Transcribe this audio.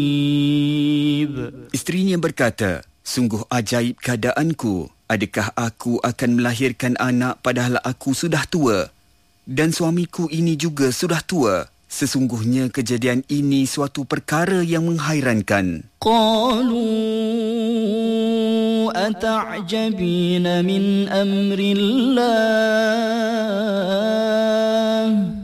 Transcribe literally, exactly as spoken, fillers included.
Isterinya berkata, sungguh ajaib keadaanku. Adakah aku akan melahirkan anak padahal aku sudah tua? Dan suamiku ini juga sudah tua. Sesungguhnya kejadian ini suatu perkara yang menghairankan. Qalu ata'jabina min amrillah